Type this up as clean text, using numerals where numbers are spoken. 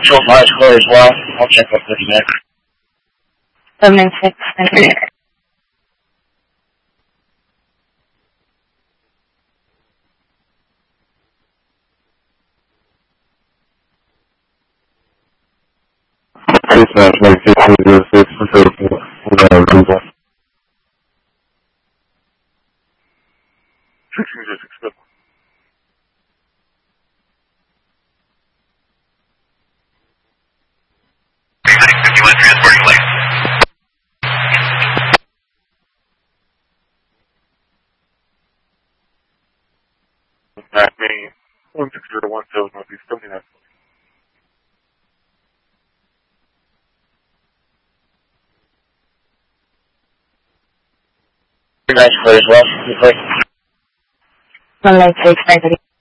Control 5 is clear as well. I'll check up with you next. 796. Smash 9606 for Google. 1606, good. Transporting late. Back me 16017 Northeast 79. Nice clear as well. 196.